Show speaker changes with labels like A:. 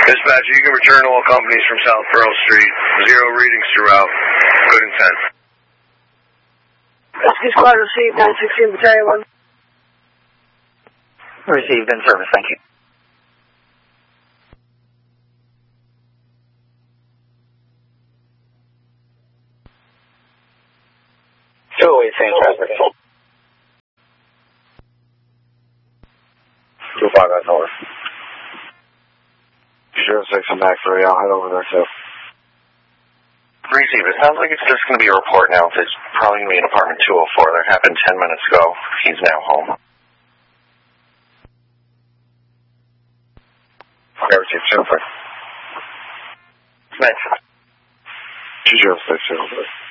A: Dispatch, you can return all companies from South Pearl Street. 0 readings throughout. Good intent.
B: Rescue Squad received 916 Battalion 1.
C: Received in service, thank you. Same traffic.
D: 25 at north. 06, I'm back 3, I'll head over there too.
E: Receive. It sounds like it's just going to be a report now. It's probably going to be in apartment 204. That happened 10 minutes ago. He's now home.
D: Okay, received, 206.
E: Mentioned.
D: 206, 206.